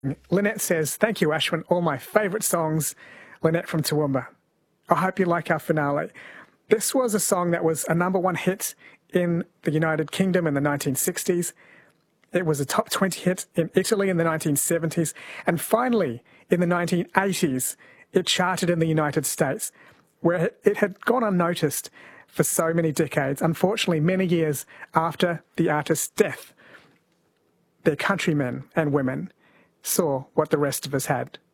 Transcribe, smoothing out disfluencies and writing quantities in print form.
Lynette says, thank you, Ashwin. All my favourite songs. Lynette from Toowoomba. I hope you like our finale. This was a song that was a #1 hit in the United Kingdom in the 1960s. It was a top 20 hit in Italy in the 1970s. And finally, in the 1980s, it charted in the United States, where it had gone unnoticed for so many decades. Unfortunately, many years after the artist's death, their countrymen and women saw what the rest of us had.